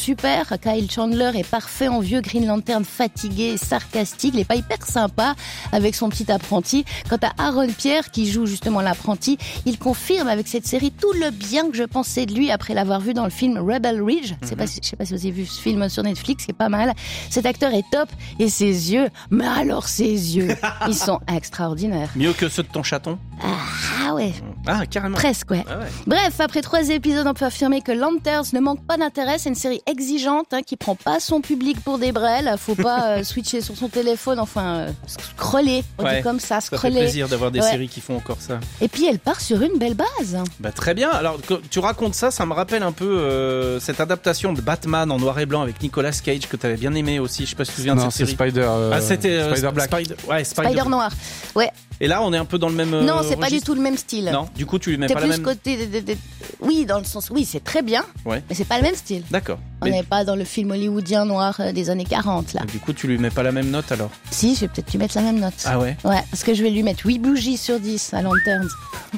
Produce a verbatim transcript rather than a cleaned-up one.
super. Kyle Chandler est parfait en vieux Green Lantern fatigué, sarcastique. Il est pas hyper sympa avec son petit apprenti. Quant à Aaron Pierre, qui joue justement l'apprenti, il confirme avec cette série tout le bien que je pensais de lui après l'avoir vu dans le film Rebel Ridge. Mm-hmm. C'est pas, je sais pas si vous avez vu ce film sur Netflix, c'est pas mal. Cet acteur est top et ses yeux, mais alors ses yeux, ils sont extraordinaires. Mieux que ceux de ton chaton ? Ah ouais. Ah, carrément. Presque, ouais. Ah ouais. Bref, après trois épisodes, on peut affirmer que Lanterns ne manque pas d'intérêt. C'est une série exigeante, hein, qui prend pas son public pour des brels. Faut pas euh, switcher sur son téléphone, enfin, euh, scroller. On ouais. dit comme ça, scroller. Ça fait plaisir d'avoir des ouais. séries qui font encore ça. Et puis, elle part sur une belle base. Bah, très bien. Alors, quand tu racontes ça, ça me rappelle un peu euh, cette adaptation de Batman en noir et blanc avec Nicolas Cage que tu avais bien aimé aussi. Je sais pas si tu te souviens non, de cette série. Non, c'est Spider. Euh, ah, c'était euh, Spider Black. Spider, ouais, Spider... Spider Noir. Ouais. Et là, on est un peu dans le même. Euh, non, c'est registre. pas du tout le même style. Non, du coup, tu lui mets T'es pas plus la même. côté de, de, de... Oui, dans le sens, oui, c'est très bien, ouais. mais c'est pas le même style. D'accord. On n'est mais... pas dans le film hollywoodien noir des années quarante là. Et du coup, tu lui mets pas la même note alors ? Si, je vais peut-être lui mettre la même note. Ah ouais ? Ouais, parce que je vais lui mettre huit bougies sur dix à Lanterns.